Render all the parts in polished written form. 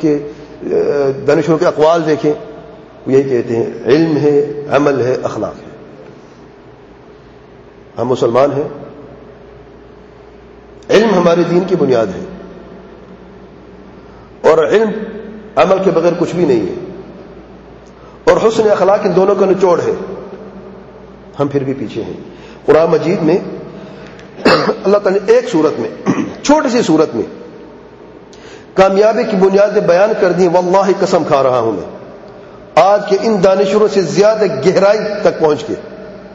کے دانشوروں کے اقوال دیکھیں، وہ یہی کہتے ہیں علم ہے، عمل ہے، اخلاق ہے. ہم مسلمان ہیں، علم ہمارے دین کی بنیاد ہے، اور علم عمل کے بغیر کچھ بھی نہیں ہے، اور حسن اخلاق ان دونوں کا نچوڑ ہے. ہم پھر بھی پیچھے ہیں. قرآن مجید میں اللہ تعالیٰ نے ایک صورت میں، چھوٹی سی صورت میں کامیابی کی بنیادیں بیان کر دی. واللہ قسم کھا رہا ہوں میں آج کے ان دانشوروں سے زیادہ گہرائی تک پہنچ کے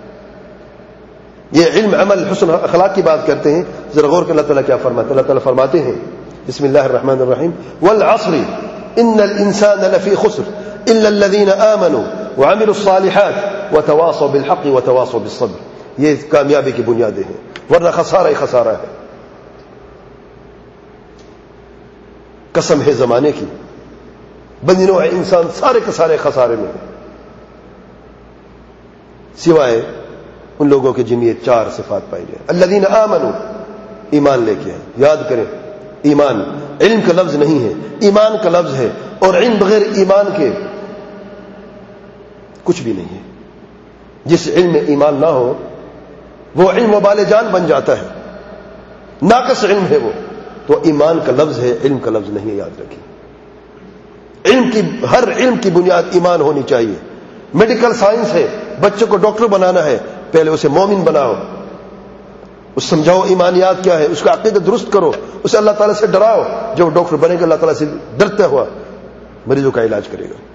یہ علم عمل حسن اخلاق کی بات کرتے ہیں. ذرا غور کر اللہ تعالیٰ کیا فرماتے ہیں. اللہ تعالیٰ فرماتے ہیں بسم اللہ الرحمن الرحیم والعصر ان الانسان لفی خسر الا الذین آمنوا وعملوا الصالحات وتواصوا بالحق وتواصوا بالصبر. یہ کامیابی کی بنیادیں ہیں، ورنہ خسارہ ہی خسارہ ہے. قسم ہے زمانے کی، بنی نوع انسان سارے کے سارے خسارے میں ہیں، سوائے ان لوگوں کے جن یہ چار صفات پائی جائیں. الذین آمنوا، ایمان لے کے ہیں. یاد کریں ایمان علم کا لفظ نہیں ہے، ایمان کا لفظ ہے، اور علم بغیر ایمان کے کچھ بھی نہیں ہے. جس علم میں ایمان نہ ہو وہ علم وبال جان بن جاتا ہے، ناقص علم ہے وہ. تو ایمان کا لفظ ہے، علم کا لفظ نہیں ہے، یاد رکھیں. ہر علم کی بنیاد ایمان ہونی چاہیے. میڈیکل سائنس ہے، بچوں کو ڈاکٹر بنانا ہے، پہلے اسے مومن بناؤ، اس سمجھاؤ ایمانیات کیا ہے، اس کا عقیدہ درست کرو، اسے اللہ تعالیٰ سے ڈراؤ. جب ڈاکٹر بنے گا اللہ تعالیٰ سے ڈرتا ہوا مریضوں کا علاج کرے گا.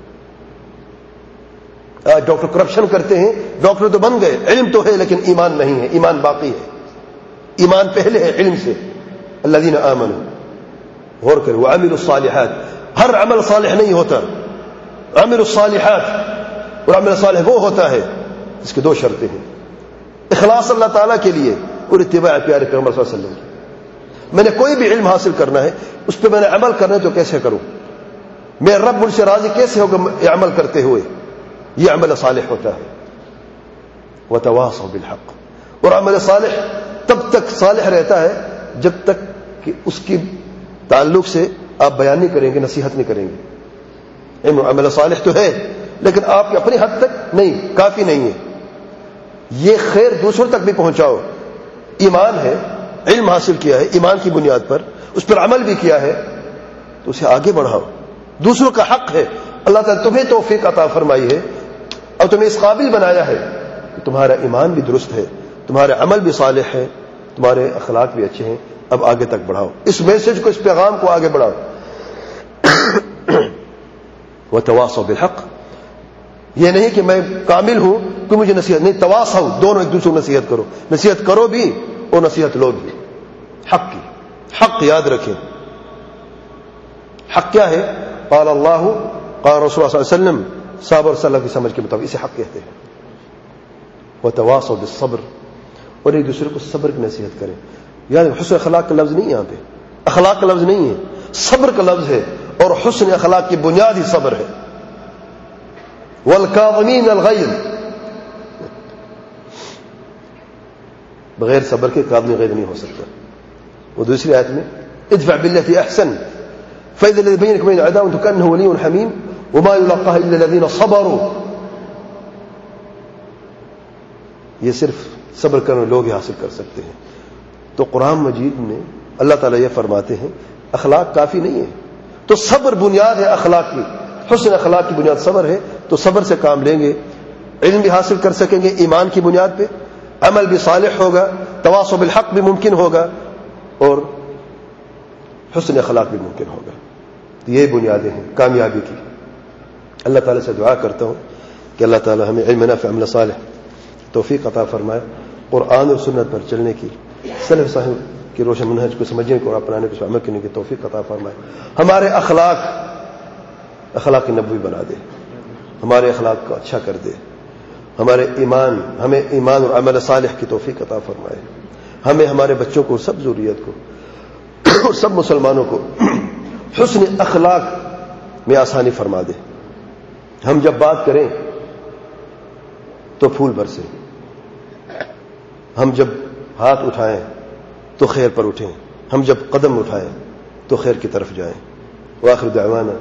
آج ڈاکٹر کرپشن کرتے ہیں، ڈاکٹر تو بن گئے، علم تو ہے لیکن ایمان نہیں ہے، ایمان باقی ہے. ایمان پہلے ہے علم سے. الذین آمنوا، غور کریں، وعملوا الصالحات. ہر عمل صالح نہیں ہوتا. عملوا الصالحات، اور عمل صالح وہ ہوتا ہے اس کے دو شرطیں ہیں: اخلاص اللہ تعالیٰ کے لیے اور اتباع پیارے پیغمبر صلی اللہ علیہ وسلم کی. میں نے کوئی بھی علم حاصل کرنا ہے، اس پہ میں نے عمل کرنا ہے تو کیسے کروں؟ میرا رب مجھ سے راضی کیسے ہوگا یہ عمل کرتے ہوئے؟ یہ عمل صالح ہوتا ہے. وتواصوا بالحق. اور عمل صالح تب تک صالح رہتا ہے جب تک کہ اس کی تعلق سے آپ بیان نہیں کریں گے، نصیحت نہیں کریں گے. عمل صالح تو ہے لیکن آپ کی اپنی حد تک نہیں، کافی نہیں ہے. یہ خیر دوسروں تک بھی پہنچاؤ. ایمان ہے، علم حاصل کیا ہے ایمان کی بنیاد پر، اس پر عمل بھی کیا ہے تو اسے آگے بڑھاؤ. دوسروں کا حق ہے. اللہ تعالیٰ تمہیں توفیق عطا فرمائی ہے اور تمہیں اس قابل بنایا ہے کہ تمہارا ایمان بھی درست ہے، تمہارا عمل بھی صالح ہے، تمہارے اخلاق بھی اچھے ہیں. اب آگے تک بڑھاؤ اس میسج کو، اس پیغام کو آگے بڑھاؤ. وتواصوا بالحق، یہ نہیں کہ میں کامل ہوں کہ مجھے نصیحت نہیں. تواصوا، دونوں ایک دوسرے کو نصیحت کرو. نصیحت کرو بھی اور نصیحت لو بھی. حق کی، حق یاد رکھیں. حق کیا ہے؟ قال اللہ قال رسول اللہ صلی اللہ علیہ وسلم، صحابہ اور سلف کی سمجھ کے مطابق اسے حق کہتے ہیں. وتواصوا بالصبر، اور ایک دوسرے کو صبر کی نصیحت کریں. یعنی حسن اخلاق کا لفظ نہیں یہاں پہ، اخلاق کا لفظ نہیں ہے، صبر کا لفظ ہے. اور حسن اخلاق کی بنیاد ہی صبر ہے. والکاظمین الغیظ، بغیر صبر کے کاظم غیظ نہیں ہو سکتا. وہ دوسری آیت میں ادفع باللتی احسن فاذا الذی بینک وبین عداوۃ کانہ ولی حمیم وما یلقاها الا الذین صبروا. یہ صرف صبر کرنے لوگ ہی حاصل کر سکتے ہیں. تو قرآن مجید میں اللہ تعالیٰ یہ فرماتے ہیں اخلاق کافی نہیں ہے تو صبر بنیاد ہے اخلاق کی. حسن اخلاق کی بنیاد صبر ہے تو صبر سے کام لیں گے، علم بھی حاصل کر سکیں گے ایمان کی بنیاد پہ، عمل بھی صالح ہوگا، تواصوا بالحق بھی ممکن ہوگا، اور حسن اخلاق بھی ممکن ہوگا. یہ بنیادیں ہیں کامیابی کی. اللہ تعالیٰ سے دعا کرتا ہوں کہ اللہ تعالیٰ ہمیں علم نافع عمل صالح توفیق عطا فرمائے، قرآن اور سنت پر چلنے کی، سلف صاحب کی روشن منہج کو سمجھنے کو اور اپنانے کو عمل کرنے کی توفیق عطا فرمائے. ہمارے اخلاق نبوی بنا دے، ہمارے اخلاق کو اچھا کر دے. ہمیں ایمان اور عمل صالح کی توفیق عطا فرمائے. ہمیں، ہمارے بچوں کو، سب ذریت کو اور سب مسلمانوں کو حسن اخلاق میں آسانی فرما دے. ہم جب بات کریں تو پھول برسے، ہم جب ہاتھ اٹھائیں تو خیر پر اٹھیں، ہم جب قدم اٹھائیں تو خیر کی طرف جائیں. وآخر دعوانا